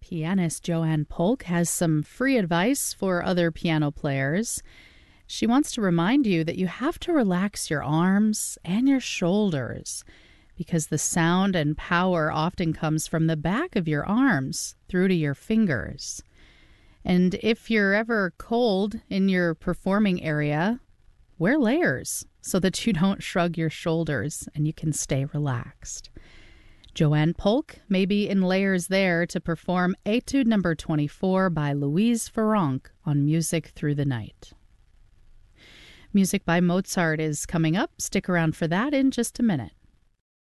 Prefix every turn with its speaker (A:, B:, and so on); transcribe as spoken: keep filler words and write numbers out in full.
A: Pianist Joanne Polk has some free advice for other piano players. She wants to remind you that you have to relax your arms and your shoulders because the sound and power often comes from the back of your arms through to your fingers. And if you're ever cold in your performing area, wear layers so that you don't shrug your shoulders and you can stay relaxed. Joanne Polk may be in layers there to perform Etude number twenty-four by Louise Farrenc on Music Through the Night. Music by Mozart is coming up. Stick around for that in just a minute.